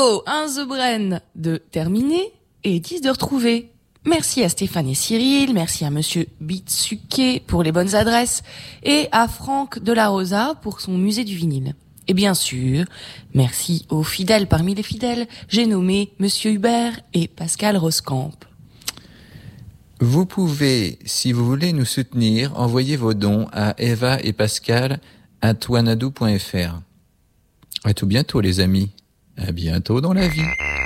Bingo, un The Brain de terminé et 10 de retrouver. Merci à Stéphane et Cyril, merci à Monsieur Bitsuke pour les bonnes adresses et à Franck de la Rosa pour son musée du vinyle. Et bien sûr, merci aux fidèles parmi les fidèles, j'ai nommé Monsieur Hubert et Pascal Roscamp. Vous pouvez, si vous voulez nous soutenir, envoyer vos dons à Eva et Pascal @wanadoo.fr. À tout bientôt les amis. À bientôt dans la vie.